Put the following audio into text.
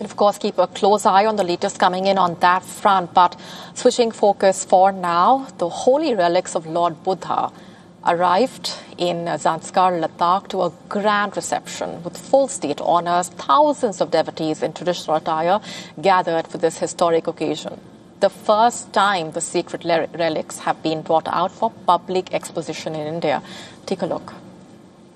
Of course, keep a close eye on the latest coming in on that front. But switching focus for now, the holy relics of Lord Buddha arrived in Zanskar, Ladakh to a grand reception with full state honors. Thousands of devotees in traditional attire gathered for this historic occasion. The first time the sacred relics have been brought out for public exposition in India. Take a look.